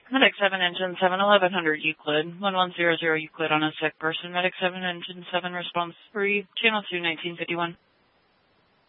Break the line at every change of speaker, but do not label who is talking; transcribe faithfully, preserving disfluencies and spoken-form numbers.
Medic seven, Engine seven, eleven hundred Euclid, one one zero zero Euclid on a sick person. Medic seven, Engine seven, response three, Channel two, nineteen fifty-one.